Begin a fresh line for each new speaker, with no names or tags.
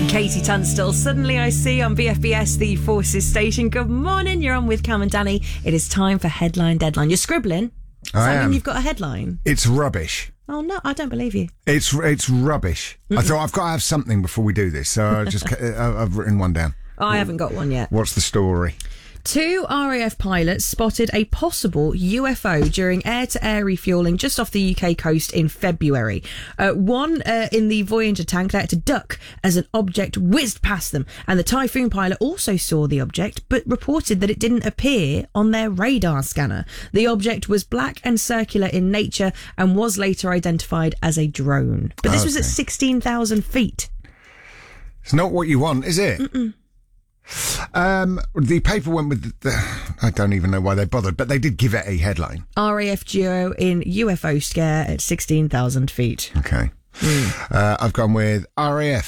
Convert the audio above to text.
Katie Tunstall, Suddenly I See on BFBS, the Forces station. Good morning, you're on with Cam and Danny. It is time for Headline Deadline. You're scribbling. Does that mean you've got a headline?
It's rubbish.
Oh, no, I don't believe you.
It's rubbish. I thought I've got to have something before we do this, so I've written one down.
I haven't got one yet.
What's the story?
2 RAF pilots spotted a possible UFO during air-to-air refuelling just off the UK coast in February. One in the Voyager tank, they had to duck as an object whizzed past them. And the Typhoon pilot also saw the object, but reported that it didn't appear on their radar scanner. The object was black and circular in nature and was later identified as a drone. But this was at 16,000 feet.
It's not what you want, is it?
Mm-mm.
The paper went with I don't even know why they bothered, but they did give it a headline.
RAF duo in UFO scare at 16,000 feet.
Okay. I've gone with RAF